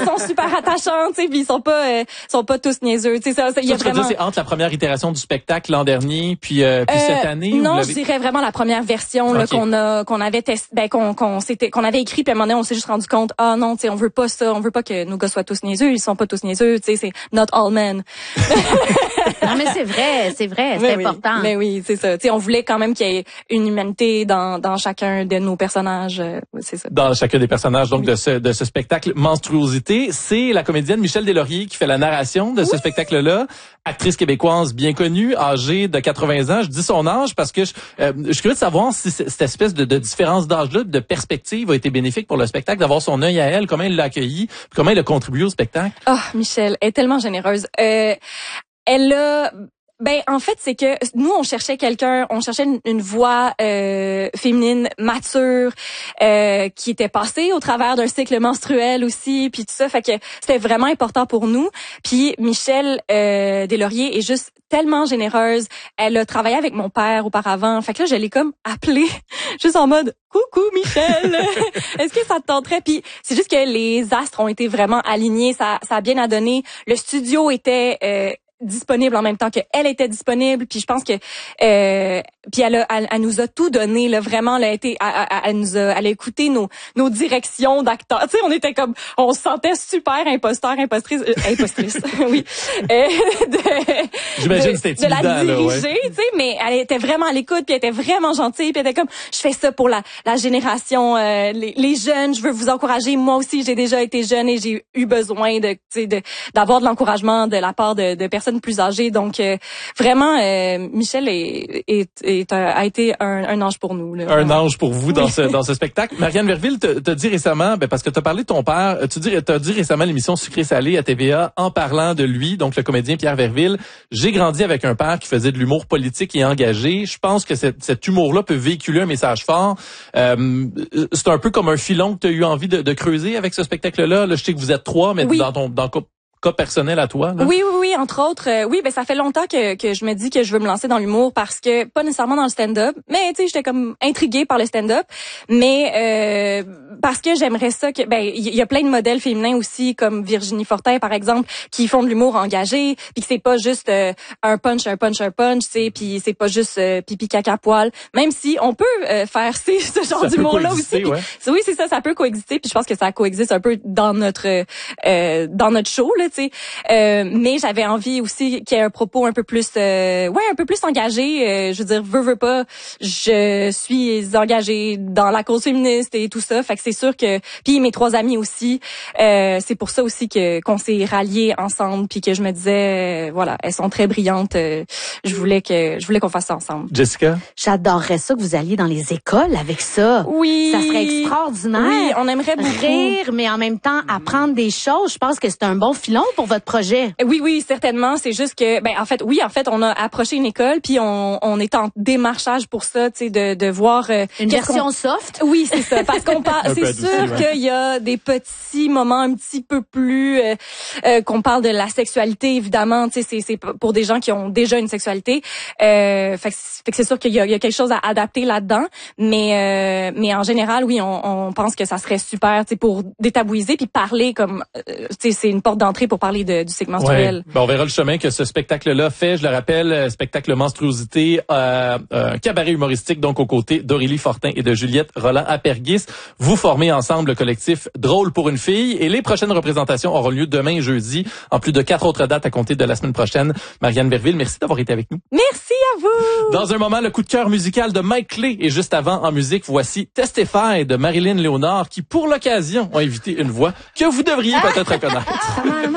sont super attachants, tu sais, puis ils sont pas tous niaiseux, tu sais ça. Il y a vraiment. C'est entre la première itération du spectacle l'an dernier, puis cette année. Non, je dirais vraiment la première version là qu'on avait testé, qu'on avait écrit, puis à un moment donné, on s'est juste rendu compte, ah non, tu sais, on veut pas ça, on veut pas que nos gars soient tous niaiseux, ils sont pas tous niaiseux, tu sais, c'est not all men. Non, mais c'est vrai, c'est important. Mais oui, c'est ça. Tu sais, on voulait quand même qu'il y ait une humanité dans chacun de nos personnages, c'est ça. Dans chacun des personnages donc de ce spectacle Monstruosité, c'est la comédienne Michel Deslauriers qui fait la narration de ce spectacle-là, actrice québécoise bien connue, âgée de 80 ans. Je dis son âge parce que je suis curieux de savoir si cette espèce de différence d'âge-là, de perspective, a été bénéfique pour le spectacle, d'avoir son œil à elle, comment elle l'a accueilli, comment elle a contribué au spectacle. Oh, Michel, elle est tellement généreuse. En fait, c'est que nous, on cherchait une voix féminine mature qui était passée au travers d'un cycle menstruel aussi, puis tout ça. Fait que c'était vraiment important pour nous. Puis Michel Deslauriers est juste tellement généreuse. Elle a travaillé avec mon père auparavant. Fait que là, je l'ai comme appelée juste en mode « Coucou Michel, est-ce que ça te tenterait? » Puis c'est juste que les astres ont été vraiment alignés. Ça a bien à donner. Le studio était disponible en même temps qu'elle était disponible, puis je pense que puis elle nous a tout donné là, vraiment elle a écouté nos directions d'acteurs. Tu sais, on se sentait super impostrice oui. J'imagine que c'était intimidant, de la diriger, tu sais, mais elle était vraiment à l'écoute, puis elle était vraiment gentille, puis elle était comme je fais ça pour la génération les jeunes, je veux vous encourager. Moi aussi, j'ai déjà été jeune et j'ai eu besoin d'avoir de l'encouragement de la part de personnes plus âgées. Donc vraiment Michel a été un ange pour nous là. Un ange pour vous dans ce spectacle. Marianne Verville t'a dit récemment, parce que t'as parlé de ton père, t'as dit récemment l'émission Sucré-Salé à TVA en parlant de lui, donc le comédien Pierre Verville. J'ai grandi avec un père qui faisait de l'humour politique et engagé. Je pense que cet humour-là peut véhiculer un message fort. C'est un peu comme un filon que t'as eu envie de creuser avec ce spectacle-là. Là, je sais que vous êtes 3, mais dans cas personnel à toi, là? Oui, entre autres. Ça fait longtemps que je me dis que je veux me lancer dans l'humour parce que, pas nécessairement dans le stand-up, mais tu sais, j'étais comme intriguée par le stand-up, mais parce que j'aimerais ça que, il y a plein de modèles féminins aussi, comme Virginie Fortin, par exemple, qui font de l'humour engagé, puis que c'est pas juste un punch, tu sais, puis c'est pas juste pipi caca poil, même si on peut faire ce genre d'humour-là aussi. Ouais. Oui, c'est ça peut coexister, puis je pense que ça coexiste un peu dans notre show, là, tu sais. Mais j'avais envie aussi qu'il y ait un propos un peu plus engagé. Je veux dire, veux pas, je suis engagée dans la cause féministe et tout ça. Fait que c'est sûr que, puis mes 3 amis aussi, c'est pour ça aussi qu'on s'est ralliés ensemble, puis que je me disais, voilà, elles sont très brillantes. Je voulais qu'on fasse ça ensemble. Jessica? J'adorerais ça que vous alliez dans les écoles avec ça. Oui. Ça serait extraordinaire. Oui, on aimerait beaucoup. Rire, mais en même temps apprendre des choses. Je pense que c'est un bon filon pour votre projet. Oui, certainement. C'est juste que, en fait, on a approché une école, puis on est en démarchage pour ça, tu sais, de voir une version soft. Oui, c'est ça. Parce qu'on parle, c'est sûr qu'il y a des petits moments un petit peu plus qu'on parle de la sexualité, évidemment. Tu sais, c'est pour des gens qui ont déjà une sexualité. Fait que c'est sûr qu'il y a quelque chose à adapter là-dedans. Mais en général, oui, on pense que ça serait super, tu sais, pour détabouiser puis parler comme, tu sais, c'est une porte d'entrée pour parler du cycle menstruel. Ouais. On verra le chemin que ce spectacle-là fait. Je le rappelle, spectacle Monstruosité, un cabaret humoristique, donc aux côtés d'Aurélie Fortin et de Juliette Roland-Apergis. Vous formez ensemble le collectif Drôle pour une fille et les prochaines représentations auront lieu demain et jeudi, en plus de 4 autres dates à compter de la semaine prochaine. Marianne Verville, merci d'avoir été avec nous. Merci à vous! Dans un moment, le coup de cœur musical de Mike Clay et juste avant, en musique, voici Testify de Marilyn Léonard qui, pour l'occasion, ont invité une voix que vous devriez peut-être reconnaître.